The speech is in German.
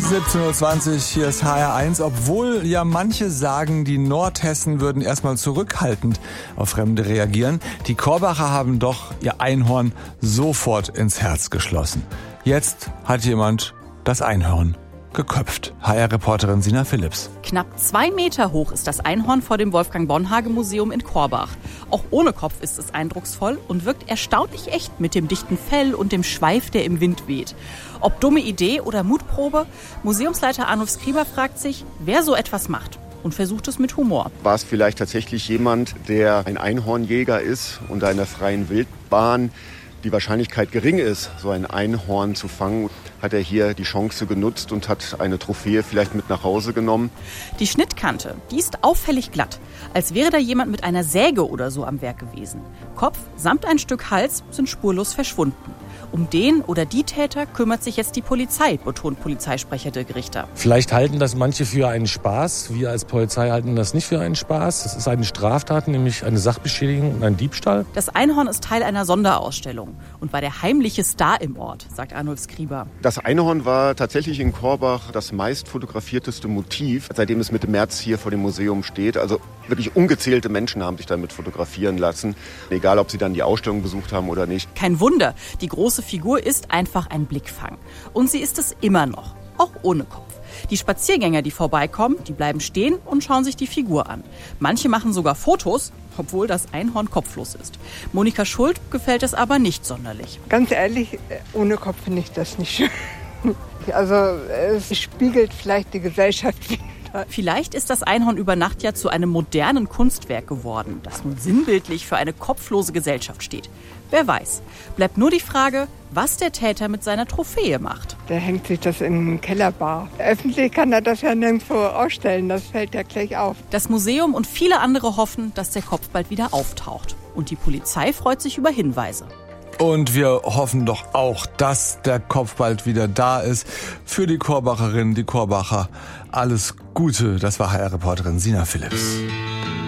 17:20 Uhr, hier ist HR1. Obwohl ja manche sagen, die Nordhessen würden erstmal zurückhaltend auf Fremde reagieren, die Korbacher haben doch ihr Einhorn sofort ins Herz geschlossen. Jetzt hat jemand das Einhorn geköpft. HR-Reporterin Sina Philipps. Knapp 2 Meter hoch ist das Einhorn vor dem Wolfgang-Bonhage-Museum in Korbach. Auch ohne Kopf ist es eindrucksvoll und wirkt erstaunlich echt mit dem dichten Fell und dem Schweif, der im Wind weht. Ob dumme Idee oder Mutprobe? Museumsleiter Arnulf Skriber fragt sich, wer so etwas macht. Und versucht es mit Humor. War es vielleicht tatsächlich jemand, der ein Einhornjäger ist und da in der freien Wildbahn die Wahrscheinlichkeit gering ist, so ein Einhorn zu fangen, hat er hier die Chance genutzt und hat eine Trophäe vielleicht mit nach Hause genommen. Die Schnittkante, die ist auffällig glatt, als wäre da jemand mit einer Säge oder so am Werk gewesen. Kopf samt ein Stück Hals sind spurlos verschwunden. Um den oder die Täter kümmert sich jetzt die Polizei, betont Polizeisprecher Dirk Richter. Vielleicht halten das manche für einen Spaß. Wir als Polizei halten das nicht für einen Spaß. Das ist eine Straftat, nämlich eine Sachbeschädigung und ein Diebstahl. Das Einhorn ist Teil einer Sonderausstellung und war der heimliche Star im Ort, sagt Arnulf Skriber. Das Einhorn war tatsächlich in Korbach das meist fotografierteste Motiv, seitdem es Mitte März hier vor dem Museum steht. Also wirklich ungezählte Menschen haben sich damit fotografieren lassen, egal ob sie dann die Ausstellung besucht haben oder nicht. Kein Wunder, die große Figur ist einfach ein Blickfang. Und sie ist es immer noch, auch ohne Kopf. Die Spaziergänger, die vorbeikommen, die bleiben stehen und schauen sich die Figur an. Manche machen sogar Fotos, obwohl das Einhorn kopflos ist. Monika Schuld gefällt es aber nicht sonderlich. Ganz ehrlich, ohne Kopf finde ich das nicht schön. Also es spiegelt vielleicht die Gesellschaft wieder. Vielleicht ist das Einhorn über Nacht ja zu einem modernen Kunstwerk geworden, das nun sinnbildlich für eine kopflose Gesellschaft steht. Wer weiß. Bleibt nur die Frage, was der Täter mit seiner Trophäe macht. Der hängt sich das in Kellerbar. Öffentlich kann er das ja nirgendwo ausstellen, das fällt ja gleich auf. Das Museum und viele andere hoffen, dass der Kopf bald wieder auftaucht. Und die Polizei freut sich über Hinweise. Und wir hoffen doch auch, dass der Kopf bald wieder da ist. Für die Korbacherinnen, die Korbacher, alles Gute. Das war HR-Reporterin Sina Philipps.